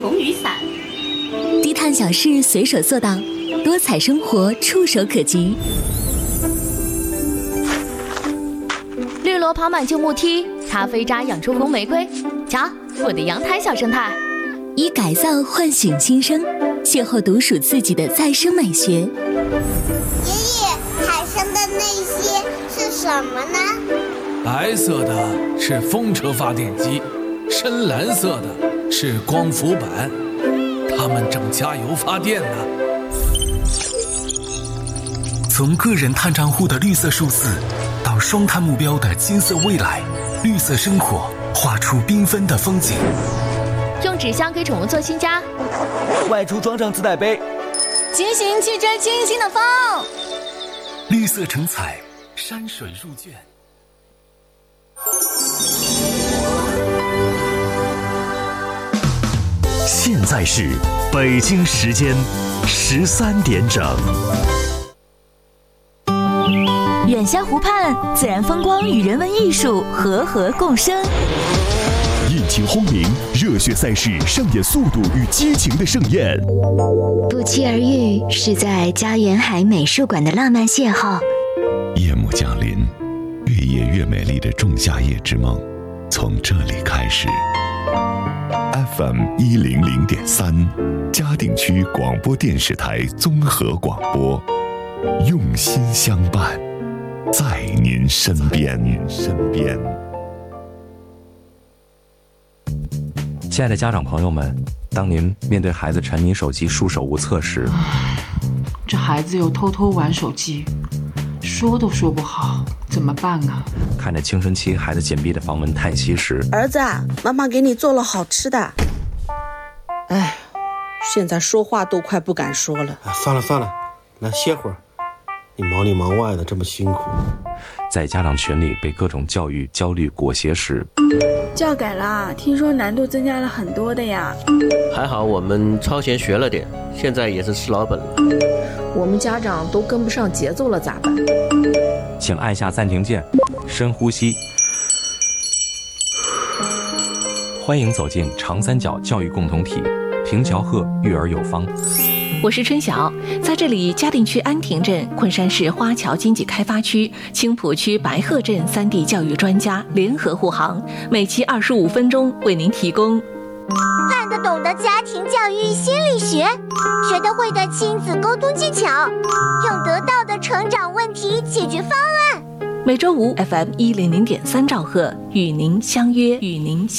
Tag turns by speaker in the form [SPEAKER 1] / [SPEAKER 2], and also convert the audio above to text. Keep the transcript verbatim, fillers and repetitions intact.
[SPEAKER 1] 红雨伞，
[SPEAKER 2] 低碳小事随手做到，多彩生活触手可及。
[SPEAKER 1] 绿萝跑满旧木梯，咖啡渣养出红玫瑰。瞧，我的阳台小生态。
[SPEAKER 2] 以改造唤醒新生，邂逅独属自己的再生美学。爷
[SPEAKER 3] 爷，海上的那些是什么呢？
[SPEAKER 4] 白色的是风车发电机，深蓝色的是光伏板，它们正加油发电呢。
[SPEAKER 5] 从个人碳账户的绿色数字，到双碳目标的金色未来，绿色生活画出缤纷的风景。
[SPEAKER 1] 用纸箱给宠物做新家，
[SPEAKER 6] 外出装上自带杯，
[SPEAKER 7] 骑行去追清新的风。
[SPEAKER 5] 绿色成彩，山水入卷。
[SPEAKER 8] 现在是北京时间十三点整。
[SPEAKER 2] 远湘湖畔，自然风光与人文艺术和合共生。
[SPEAKER 8] 引擎轰鸣，热血赛事上演速度与激情的盛宴。
[SPEAKER 9] 不期而遇，是在胶原海美术馆的浪漫邂逅。
[SPEAKER 10] 夜幕降临，越夜越美丽的仲夏夜之梦，从这里开始。F M 一零零点三，嘉定区广播电视台综合广播，用心相伴，在您身边。身边。
[SPEAKER 11] 亲爱的家长朋友们，当您面对孩子沉迷手机束手无策时，
[SPEAKER 12] 这孩子又偷偷玩手机，说都说不好，怎么办啊？
[SPEAKER 11] 看着青春期孩子紧闭的房门叹息时，
[SPEAKER 13] 儿子，妈妈给你做了好吃的。哎，现在说话都快不敢说了。
[SPEAKER 14] 算了算了，来歇会儿。你忙里忙外的这么辛苦，
[SPEAKER 11] 在家长群里被各种教育焦虑裹挟时，
[SPEAKER 15] 教改啦，听说难度增加了很多的呀。
[SPEAKER 16] 还好我们超前学了点，现在也是吃老本了。
[SPEAKER 17] 我们家长都跟不上节奏了咋办？
[SPEAKER 11] 请按下暂停键，深呼吸。欢迎走进长三角教育共同体，平桥鹤育儿有方。
[SPEAKER 2] 我是春晓，在这里，嘉定区安亭镇、昆山市花桥经济开发区、青浦区白鹤镇三地教育专家联合护航，每期二十五分钟，为您提供
[SPEAKER 3] 看得懂的家庭教育心理学，学得会的亲子沟通技巧，用得到的成长问题解决方案。
[SPEAKER 2] 每周五 F M 一零零点三兆赫与您相约，与您相约。